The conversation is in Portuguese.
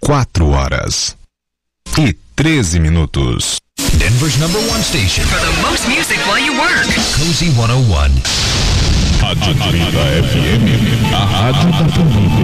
4h13. Denver's #1 station for the most music while you work. Cozy 101. Rádio 30 FM, a rádio da família.